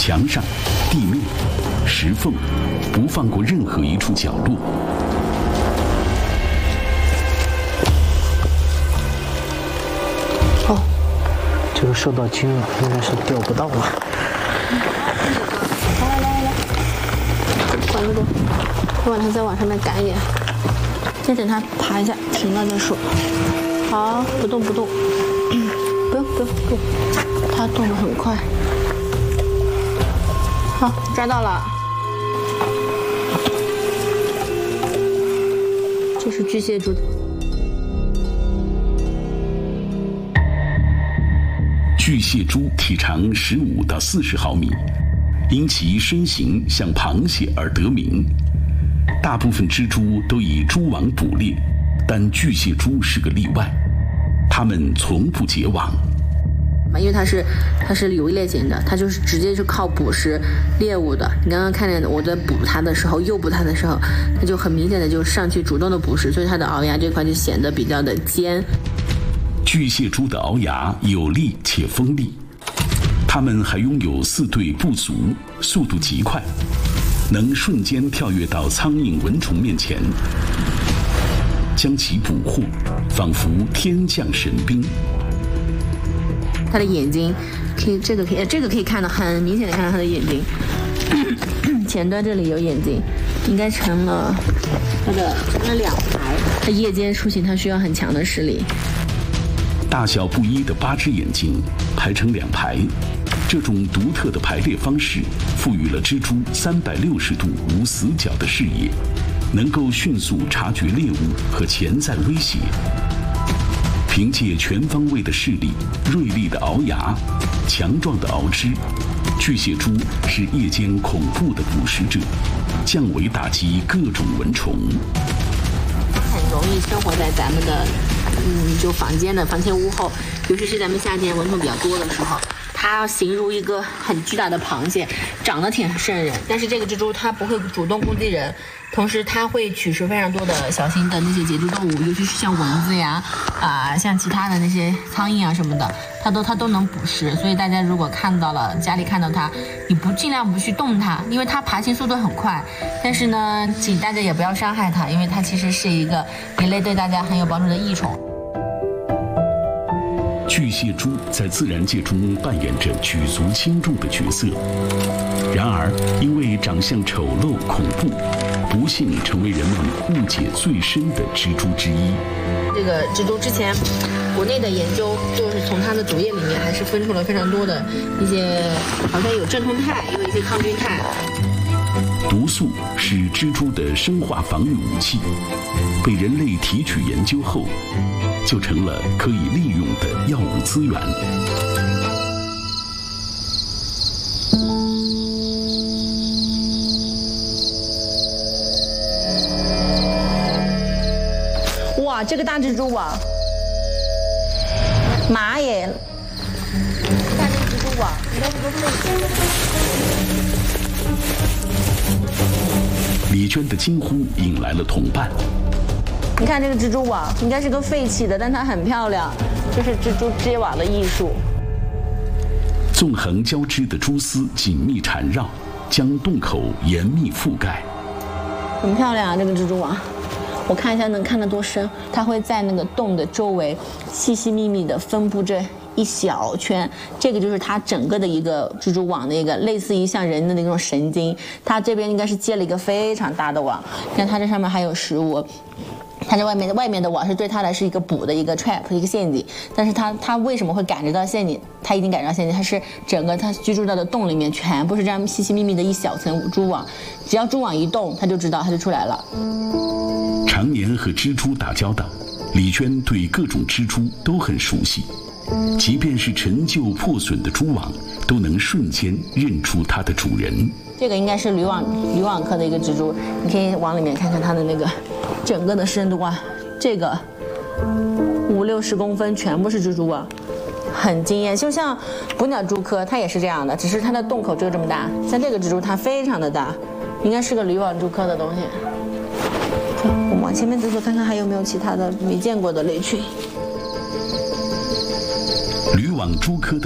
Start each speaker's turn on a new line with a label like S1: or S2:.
S1: 墙上、地面、石缝，不放过任何一处角落。
S2: 哦，这个受到惊了，应该是钓不到了。
S3: 来，管住，我把它再往上面赶一点，再等它爬一下，停了再说。好，不动，不用，它动得很快。好，抓到了，这是巨蟹蛛。
S1: 巨蟹蛛体长15到40毫米，因其身形像螃蟹而得名。大部分蜘蛛都以蛛网捕猎，但巨蟹蛛是个例外，它们从不结网。
S3: 因为它是游猎型的，它就是直接是靠捕食猎物的。你刚刚看见我在捕它的时候，诱捕它的时候，它就很明显的就上去主动的捕食，所以它的螯牙这块就显得比较的尖。
S1: 巨蟹蛛的螯牙有力且锋利，它们还拥有4对步足，速度极快，能瞬间跳跃到苍蝇、蚊虫面前，将其捕获，仿佛天降神兵。
S3: 它的眼睛，这个可以看到，很明显的看到它的眼睛，前端这里有眼睛，应该成了2排。它夜间出行，它需要很强的视力。
S1: 大小不一的8只眼睛排成2排，这种独特的排列方式赋予了蜘蛛360度无死角的视野，能够迅速察觉猎物和潜在威胁。凭借全方位的视力、锐利的螯牙、强壮的螯肢，巨蟹蛛是夜间恐怖的捕食者，降维打击各种蚊虫。
S3: 它很容易生活在咱们的就房间屋后，尤其是咱们夏天蚊虫比较多的时候，它形如一个很巨大的螃蟹，长得挺瘆人。但是这个蜘蛛它不会主动攻击人，同时它会取食非常多的小型的那些节肢动物，尤其是像蚊子呀，像其他的那些苍蝇啊什么的，它都能捕食。所以大家如果家里看到它，你尽量不去动它，因为它爬行速度很快。但是呢，请大家也不要伤害它，因为它其实是一类对大家很有帮助的益虫。
S1: 巨蟹蛛在自然界中扮演着举足轻重的角色，然而因为长相丑陋恐怖，不幸成为人们误解最深的蜘蛛之一。
S3: 这个蜘蛛之前国内的研究就是从它的主叶里面还是分出了非常多的一些，好像有镇痛肽，也有一些抗菌肽。
S1: 毒素是蜘蛛的生化防御武器，被人类提取研究后，就成了可以利用的药物资源。
S3: 哇，这个大蜘蛛网，妈耶！看这个蜘蛛网，你看这个废弃。
S1: 李娟的惊呼引来了同伴。
S3: 你看这个蜘蛛网，应该是个废弃的，但它很漂亮，这是蜘蛛织网的艺术。
S1: 纵横交织的蛛丝紧密缠绕，将洞口严密覆盖。
S3: 很漂亮啊，这个蜘蛛网。我看一下能看得多深，它会在那个洞的周围细细密密的分布着一小圈，这个就是它整个的一个蜘蛛网的一个类似于像人的那种神经，它这边应该是接了一个非常大的网，你看它这上面还有食物。它这外面的网是对它来是一个捕的一个 trap 一个陷阱，但是它为什么会感知到陷阱？它一定感知到陷阱，它是整个它居住到的洞里面全部是这样细细密密的一小层蛛网，只要蛛网一动，它就知道它就出来了。
S1: 常年和蜘蛛打交道，李娟对各种蜘蛛都很熟悉，即便是陈旧破损的蛛网，都能瞬间认出它的主人。
S3: 这个应该是渔网科的一个蜘蛛，你可以往里面看看它的那个整个的深度啊，这个50-60公分全部是蜘蛛网，很惊艳。就像捕鸟蛛科，它也是这样的，只是它的洞口只有这么大。像这个蜘蛛，它非常的大，应该是个渔网蛛科的东西。我们往前面走走，看看还有没有其他的没见过的类群。
S1: 渔网蛛科的